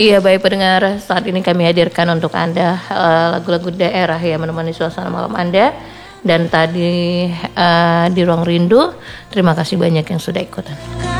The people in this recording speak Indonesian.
Iya baik pendengar, saat ini kami hadirkan untuk Anda lagu-lagu daerah ya menemani suasana malam Anda. Dan tadi di Ruang Rindu, terima kasih banyak yang sudah ikutan.